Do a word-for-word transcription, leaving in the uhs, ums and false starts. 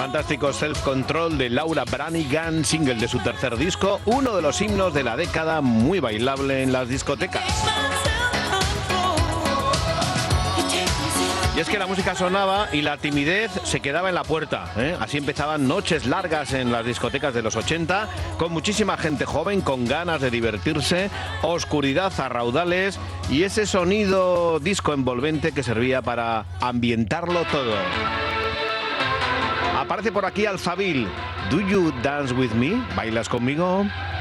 fantástico Self Control de Laura Branigan, single de su tercer disco, uno de los himnos de la década, muy bailable en las discotecas. Y es que la música sonaba y la timidez se quedaba en la puerta, ¿eh? Así empezaban noches largas en las discotecas de los ochenta, con muchísima gente joven, con ganas de divertirse, oscuridad a raudales y ese sonido disco envolvente que servía para ambientarlo todo. Aparece por aquí Alphaville. Do you dance with me? ¿Bailas conmigo?